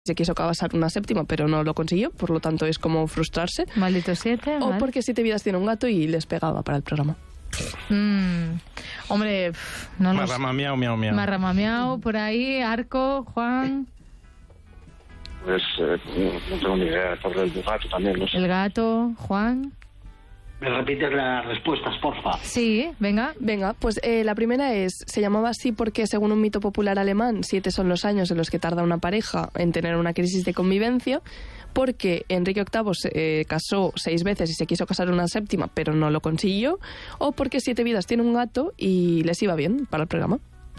se quiso casar una séptima, pero no lo consiguió, por lo tanto es como frustrarse. Maldito 7. O porque 7 vidas tiene un gato y les pegaba para el programa. Hombre, no lo sé. Marrama miau, miau, miau. Marrama miau, por ahí, Arco, Juan. Pues no tengo ni idea, sobre el gato también, no sé. El gato, Juan. ¿Me repites las respuestas, porfa? Sí, venga. Venga, pues la primera se llamaba así porque según un mito popular alemán, 7 son los años en los que tarda una pareja en tener una crisis de convivencia, porque Enrique VIII se casó 6 veces y se quiso casar una séptima, pero no lo consiguió, o porque 7 vidas tiene un gato y les iba bien para el programa.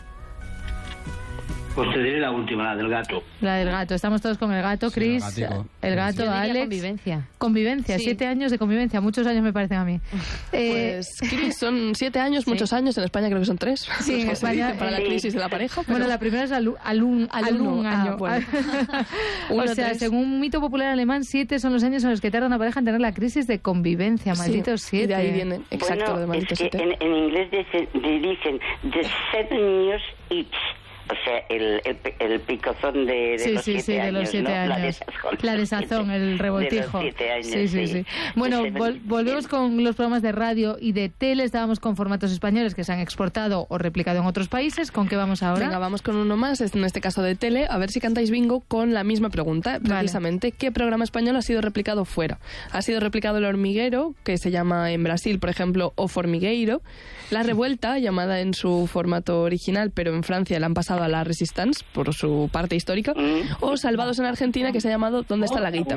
Pues te diré la última, la del gato. La del gato. Estamos todos con el gato, Chris. Sí, el gato, Alex. Convivencia. Convivencia, Sí. 7 años de convivencia. Muchos años me parecen a mí. Pues Chris, son 7 años, muchos años. En España creo que son 3. Sí, en España, para la crisis de la pareja. Pero... Bueno, la primera es alun año. Bueno. O sea, 3. según un mito popular alemán, 7 son los años en los que tarda una pareja en tener la crisis de convivencia. Malditos 7. Y de ahí viene exacto bueno, lo de malditos es que 7. en inglés dicen the 7 years each. O sea, el picozón de Sí, los 7 años, de los 7 ¿no? años. La desazón, el revoltijo. De los 7 años, Sí. Bueno, volvemos con los programas de radio y de tele. Estábamos con formatos españoles que se han exportado o replicado en otros países. ¿Con qué vamos ahora? Venga, vamos con uno más, en este caso de tele. A ver si cantáis bingo con la misma pregunta. Precisamente, vale. ¿Qué programa español ha sido replicado fuera? Ha sido replicado El Hormiguero, que se llama en Brasil, por ejemplo, O Formigueiro. La Revuelta, llamada en su formato original, pero en Francia la han pasado a La Resistance, por su parte histórica. O Salvados en Argentina, que se ha llamado ¿Dónde está la guita?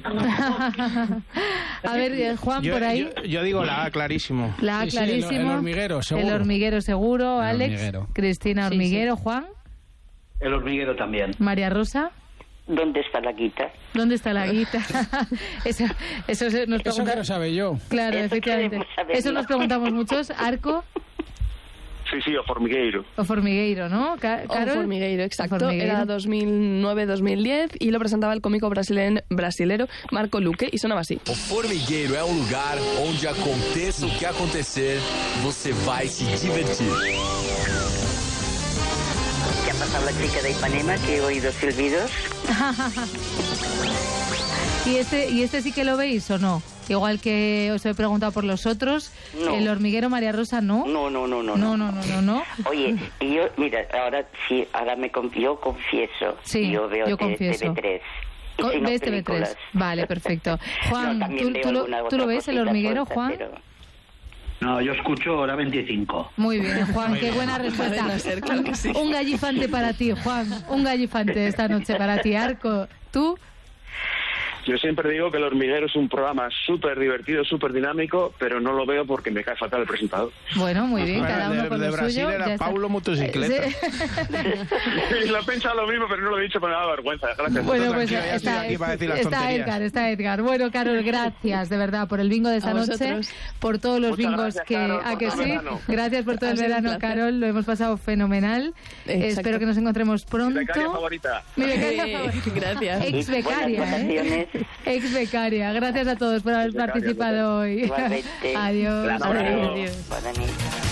A ver, Juan, por ahí. Yo digo la A, clarísimo. La A, clarísimo. El Hormiguero, seguro. El Hormiguero, seguro. El Alex, Hormiguero. Cristina, Hormiguero. Juan. El Hormiguero también. María Rosa. ¿Dónde está la guita? ¿Dónde está la guita? eso que lo sabe yo. Claro, Eso efectivamente. Eso nos preguntamos muchos. Arco. Sí, O Formigueiro. O Formigueiro, ¿no? O Formigueiro, exacto. Formigueiro. Era 2009-2010 y lo presentaba el cómico brasilero Marco Luque y sonaba así. O Formigueiro é lugar onde aconteça o que acontecer, você vai se divertir. ¿Qué ha pasado la chica de Ipanema que he oído silbidos? ¿Y este sí que lo veis o no? Igual que os he preguntado por los otros, No. El Hormiguero, María Rosa, ¿no? No. No. Oye, y yo, mira, ahora sí, yo confieso, Sí, yo veo yo confieso. TV3. Y si no, ¿Ves TV3? películas. Vale, perfecto. Juan, No, también veo alguna ¿tú otra lo ves, El cosita Hormiguero, suelta, Juan? pero- No, yo escucho Hora 25. Muy bien, Juan, qué buena respuesta. Cadena Ser, claro que sí. Un gallifante para ti, Juan. Un gallifante esta noche para ti. Arco, ¿tú? Yo siempre digo que El Hormiguero es un programa súper divertido, súper dinámico, pero no lo veo porque me cae fatal el presentador. Bueno, muy bien, Bueno, cada uno con de lo Brasil suyo. era ya está. Paulo Motocicleta. Sí. Lo he pensado lo mismo, pero no lo he dicho, pero me da vergüenza. Gracias. Bueno, pues Tranquila, ya estoy aquí para decir las tonterías. Está Edgar. Bueno, Carol, gracias de verdad por el bingo de esta A noche, vosotros. por todos los Muchas bingos gracias, que... Carol, ¿A por que todo sí? el verano. Gracias por todo Ha el sido un verano, placer. Carol. Lo hemos pasado fenomenal. Exacto. Espero que nos encontremos pronto. Becaria favorita. Mi becaria favorita. Gracias. Ex becaria, Buenas vacaciones. Ex becaria. Gracias a todos por haber Ex becaria, participado hoy. Igualmente. Adiós. Claro, Adiós. adiós. Buenas noches.